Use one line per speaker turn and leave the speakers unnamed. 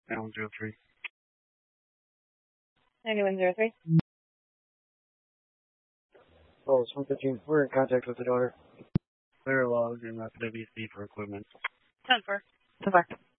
9103.
9103.
Oh, it's 115. We're in contact with the daughter.
Clear logs and WC for equipment.
10-4. 10-4.